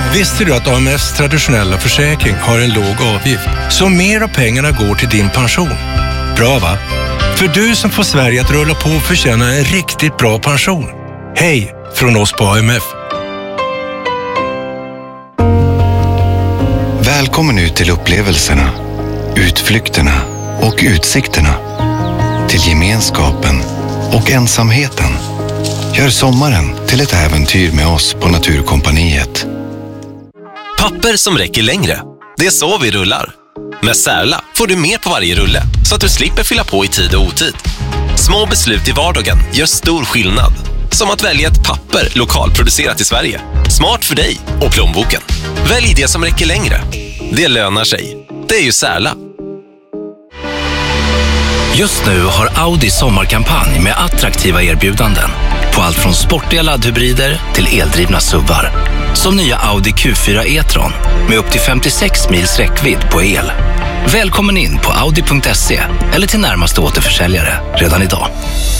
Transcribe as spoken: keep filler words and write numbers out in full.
Visste du att A M F:s traditionella försäkring har en låg avgift? Så mer av pengarna går till din pension. Bra va? För du som får Sverige att rulla på och förtjäna en riktigt bra pension. Hej från oss på A M F. Välkommen ut till upplevelserna, utflykterna och utsikterna. Till gemenskapen och ensamheten. Gör sommaren till ett äventyr med oss på Naturkompaniet. Papper som räcker längre. Det är så vi rullar. Med Särla får du mer på varje rulle så att du slipper fylla på i tid och otid. Små beslut i vardagen gör stor skillnad. Som att välja ett papper lokalproducerat i Sverige. Smart för dig och plånboken. Välj det som räcker längre. Det lönar sig. Det är ju Särla. Just nu har Audi sommarkampanj med attraktiva erbjudanden. På allt från sportiga laddhybrider till eldrivna S U V:ar. Som nya Audi Q fyra e-tron med upp till femtiosex mils räckvidd på el. Välkommen in på audi punkt se eller till närmaste återförsäljare redan idag.